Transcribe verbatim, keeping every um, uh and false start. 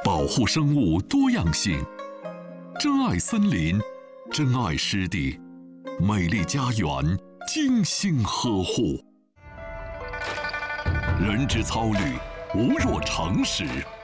保护生物多样性，珍爱森林，珍爱湿地，美丽家园精心呵护。人之操履，无若诚实。